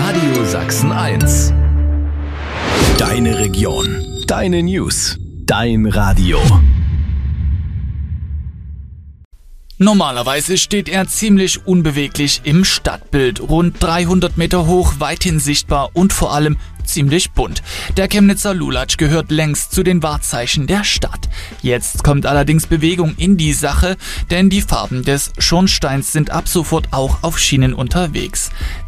Radio Sachsen 1. Deine Region, deine News, dein Radio. Normalerweise steht er ziemlich unbeweglich im Stadtbild, rund 300 Meter hoch, weithin sichtbar und vor allem ziemlich bunt. Der Chemnitzer Lulatsch gehört längst zu den Wahrzeichen der Stadt. Jetzt kommt allerdings Bewegung in die Sache, denn die Farben des Schornsteins sind ab sofort auch auf Schienen unterwegs.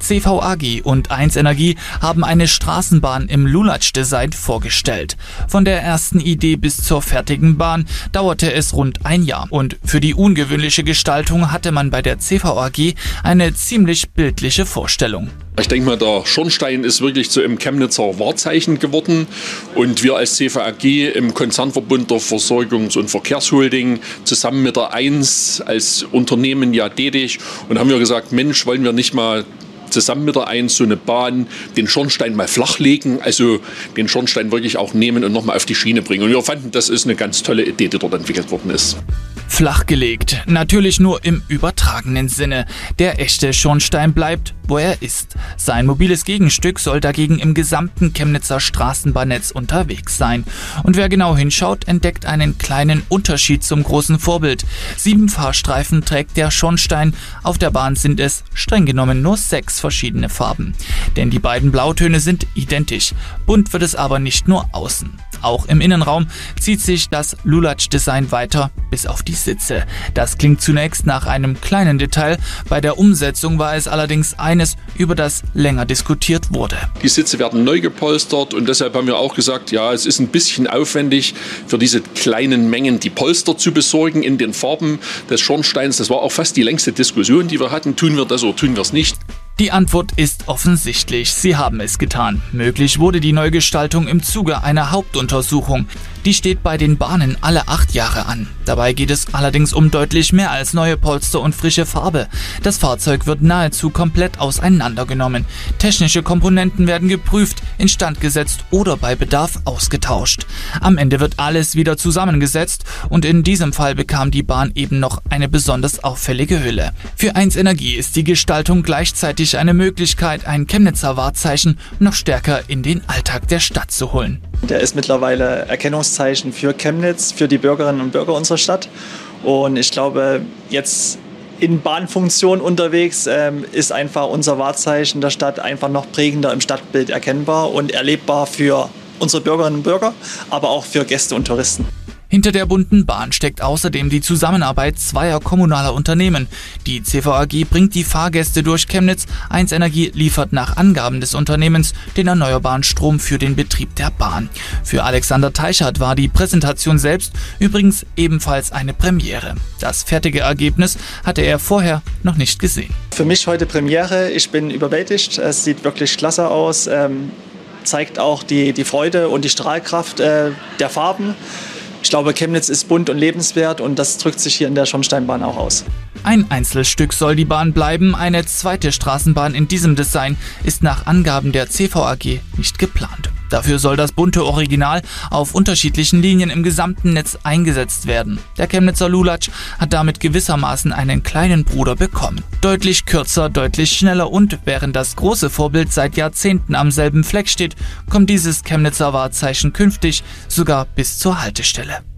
CVAG und 1 Energie haben eine Straßenbahn im Lulatsch-Design vorgestellt. Von der ersten Idee bis zur fertigen Bahn dauerte es rund ein Jahr und für die ungewöhnliche Gestaltung hatte man bei der CVAG eine ziemlich bildliche Vorstellung. Ich denke mal, der Schornstein ist wirklich zu einem Chemnitzer Wahrzeichen geworden und wir als CVAG im Konzernverbund der Versorgungs- und Verkehrsholding zusammen mit der 1 als Unternehmen ja tätig und haben wir gesagt, Mensch, wollen wir nicht mal zusammen mit der 1 so eine Bahn den Schornstein mal flachlegen, also den Schornstein wirklich auch nehmen und nochmal auf die Schiene bringen. Und wir fanden, das ist eine ganz tolle Idee, die dort entwickelt worden ist. Flachgelegt, natürlich nur im übertragenen Sinne. Der echte Schornstein bleibt, wo er ist. Sein mobiles Gegenstück soll dagegen im gesamten Chemnitzer Straßenbahnnetz unterwegs sein. Und wer genau hinschaut, entdeckt einen kleinen Unterschied zum großen Vorbild. 7 Fahrstreifen trägt der Schornstein. Auf der Bahn sind es streng genommen nur 6 verschiedene Farben. Denn die beiden Blautöne sind identisch. Bunt wird es aber nicht nur außen. Auch im Innenraum zieht sich das Lulatsch-Design weiter bis auf die Sitze. Das klingt zunächst nach einem kleinen Detail. Bei der Umsetzung war es allerdings eines, über das länger diskutiert wurde. Die Sitze werden neu gepolstert und deshalb haben wir auch gesagt, ja, es ist ein bisschen aufwendig für diese kleinen Mengen die Polster zu besorgen in den Farben des Schornsteins. Das war auch fast die längste Diskussion, die wir hatten. Tun wir das oder tun wir es nicht? Die Antwort ist offensichtlich. Sie haben es getan. Möglich wurde die Neugestaltung im Zuge einer Hauptuntersuchung. Die steht bei den Bahnen alle 8 Jahre an. Dabei geht es allerdings um deutlich mehr als neue Polster und frische Farbe. Das Fahrzeug wird nahezu komplett auseinandergenommen. Technische Komponenten werden geprüft, instand gesetzt oder bei Bedarf ausgetauscht. Am Ende wird alles wieder zusammengesetzt und in diesem Fall bekam die Bahn eben noch eine besonders auffällige Hülle. Für 1 Energie ist die Gestaltung gleichzeitig eine Möglichkeit, ein Chemnitzer Wahrzeichen noch stärker in den Alltag der Stadt zu holen. Der ist mittlerweile Erkennungszeichen für Chemnitz, für die Bürgerinnen und Bürger unserer Stadt. Und ich glaube, jetzt in Bahnfunktion unterwegs ist einfach unser Wahrzeichen der Stadt einfach noch prägender im Stadtbild erkennbar und erlebbar für unsere Bürgerinnen und Bürger, aber auch für Gäste und Touristen. Hinter der bunten Bahn steckt außerdem die Zusammenarbeit zweier kommunaler Unternehmen. Die CVAG bringt die Fahrgäste durch Chemnitz, 1 Energie liefert nach Angaben des Unternehmens den erneuerbaren Strom für den Betrieb der Bahn. Für Alexander Teichert war die Präsentation selbst übrigens ebenfalls eine Premiere. Das fertige Ergebnis hatte er vorher noch nicht gesehen. Für mich heute Premiere, ich bin überwältigt, es sieht wirklich klasse aus, zeigt auch die Freude und die Strahlkraft der Farben. Ich glaube, Chemnitz ist bunt und lebenswert und das drückt sich hier in der Schornsteinbahn auch aus. Ein Einzelstück soll die Bahn bleiben. Eine zweite Straßenbahn in diesem Design ist nach Angaben der CVAG nicht geplant. Dafür soll das bunte Original auf unterschiedlichen Linien im gesamten Netz eingesetzt werden. Der Chemnitzer Lulatsch hat damit gewissermaßen einen kleinen Bruder bekommen. Deutlich kürzer, deutlich schneller und während das große Vorbild seit Jahrzehnten am selben Fleck steht, kommt dieses Chemnitzer Wahrzeichen künftig sogar bis zur Haltestelle.